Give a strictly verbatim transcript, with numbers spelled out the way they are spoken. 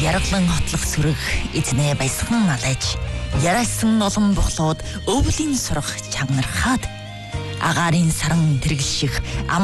Яргалан хотлох сүрэг эзнээ баясхан алайж ярайсан олон бухлууд өвлийн сурах чанархаад агаарын саран тэргэл шиг